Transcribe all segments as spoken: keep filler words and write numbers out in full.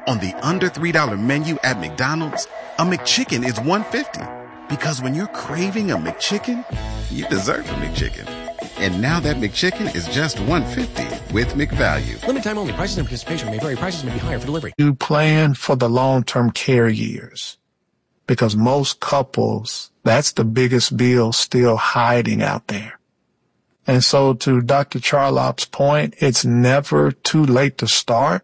On the under three dollar menu at McDonald's, a McChicken is one dollar fifty. Because when you're craving a McChicken, you deserve a McChicken. And now that McChicken is just one dollar fifty with McValue. Limited time only. Prices and participation may vary. Prices may be higher for delivery. You plan for the long-term care years. Because most couples, that's the biggest bill still hiding out there. And so to Doctor Charlop's point, it's never too late to start.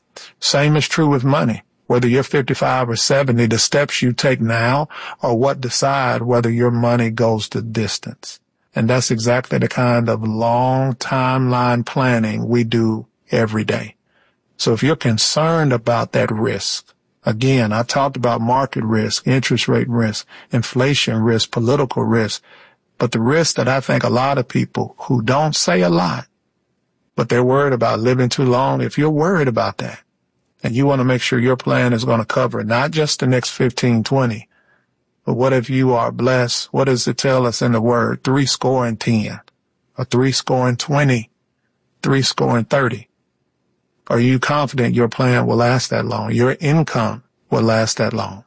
Same is true with money. Whether you're fifty-five or seventy, the steps you take now are what decide whether your money goes the distance. And that's exactly the kind of long timeline planning we do every day. So if you're concerned about that risk, again, I talked about market risk, interest rate risk, inflation risk, political risk, but the risk that I think a lot of people who don't say a lot, but they're worried about living too long, if you're worried about that, and you want to make sure your plan is going to cover not just the next fifteen, twenty, but what if you are blessed? What does it tell us in the word? Three score and ten, or three score and twenty, three score and thirty. Are you confident your plan will last that long? Your income will last that long?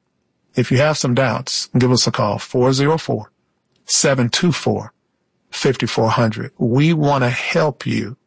If you have some doubts, give us a call, four oh four, seven two four, five four zero zero. We want to help you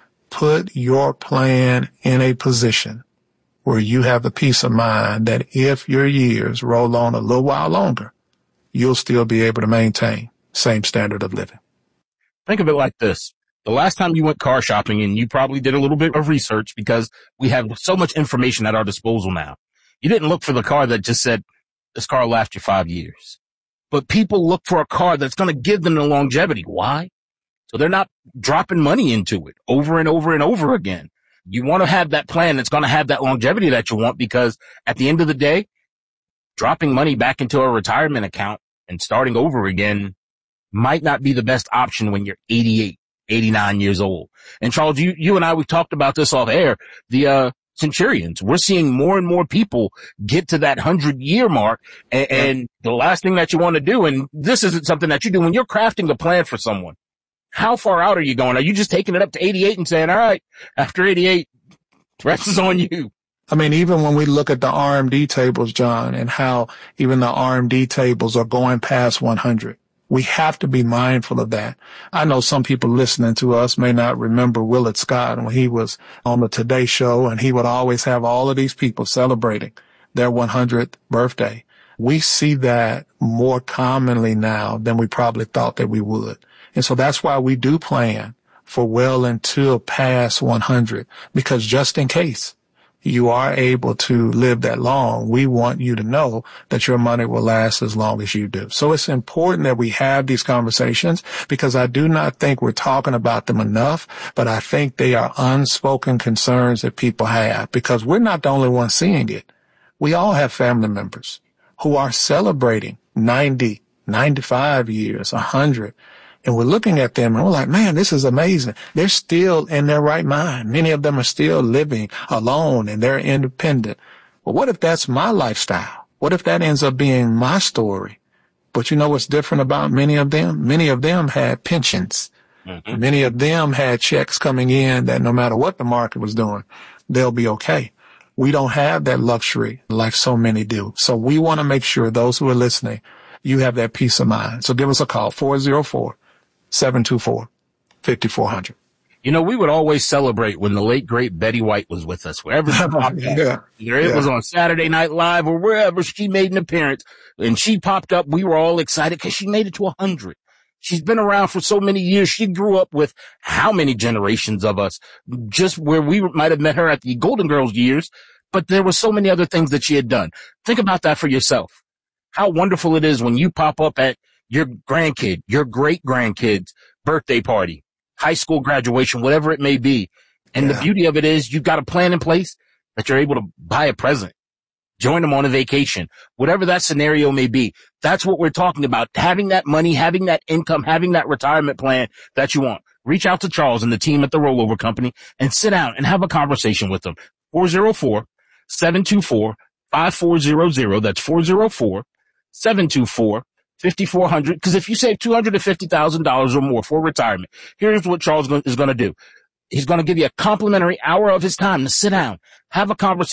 put your plan in a position where you have the peace of mind that if your years roll on a little while longer, you'll still be able to maintain same standard of living. Think of it like this. The last time you went car shopping, and you probably did a little bit of research because we have so much information at our disposal now. You didn't look for the car that just said, this car will last you five years. But people look for a car that's going to give them the longevity. Why? So they're not dropping money into it over and over and over again. You want to have that plan that's going to have that longevity that you want, because at the end of the day, dropping money back into a retirement account and starting over again might not be the best option when you're eighty-eight, eighty-nine years old. And Charles, you, you and I, we've talked about this off air, the, uh, centurions. We're seeing more and more people get to that hundred year mark. And, and the last thing that you want to do, and this isn't something that you do when you're crafting a plan for someone, how far out are you going? Are you just taking it up to eighty-eight and saying, all right, after eighty-eight, the rest is on you? I mean, even when we look at the R M D tables, John, and how even the R M D tables are going past one hundred, we have to be mindful of that. I know some people listening to us may not remember Willard Scott when he was on the Today Show, and he would always have all of these people celebrating their one hundredth birthday. We see that more commonly now than we probably thought that we would. And so that's why we do plan for well until past one hundred, because just in case you are able to live that long, we want you to know that your money will last as long as you do. So it's important that we have these conversations, because I do not think we're talking about them enough, but I think they are unspoken concerns that people have, because we're not the only ones seeing it. We all have family members who are celebrating ninety, ninety-five years, one hundred. And we're looking at them and we're like, man, this is amazing. They're still in their right mind. Many of them are still living alone and they're independent. Well, what if that's my lifestyle? What if that ends up being my story? But you know what's different about many of them? Many of them had pensions. Mm-hmm. Many of them had checks coming in that no matter what the market was doing, they'll be okay. We don't have that luxury like so many do. So we want to make sure those who are listening, you have that peace of mind. So give us a call, four oh four, seven two four, five four zero zero. You know, we would always celebrate when the late, great Betty White was with us, wherever she popped yeah. up. Either it yeah. was on Saturday Night Live or wherever she made an appearance. And she popped up, we were all excited because she made it to one hundred. She's been around for so many years. She grew up with how many generations of us, just where we might have met her at the Golden Girls years, but there were so many other things that she had done. Think about that for yourself. How wonderful it is when you pop up at your grandkid, your great-grandkid's birthday party, high school graduation, whatever it may be. And yeah. the beauty of it is you've got a plan in place that you're able to buy a present, join them on a vacation, whatever that scenario may be. That's what we're talking about, having that money, having that income, having that retirement plan that you want. Reach out to Charles and the team at the Rollover Company and sit down and have a conversation with them. four oh four, seven two four, five four zero zero. That's four oh four, seven two four, five four zero zero. Because if you save two hundred fifty thousand dollars or more for retirement, here's what Charles is going to do. He's going to give you a complimentary hour of his time to sit down, have a conversation.